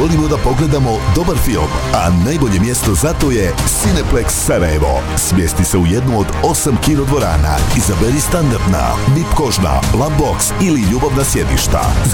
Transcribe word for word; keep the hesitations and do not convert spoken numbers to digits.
volimo da pogledamo dobar film, a najbolje mjesto za to je Cineplex Sarajevo. Smjesti se u jednu od osam kinodvorana. Izaberi standardna, V I P kožna, Lab Box ili ljubavna sjedišta.